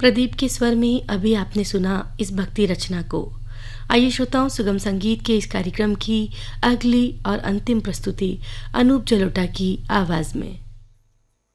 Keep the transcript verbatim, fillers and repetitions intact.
प्रदीप के स्वर में अभी आपने सुना इस भक्ति रचना को। आइए श्रोताओं, सुगम संगीत के इस कार्यक्रम की अगली और अंतिम प्रस्तुति अनूप जलोटा की आवाज में।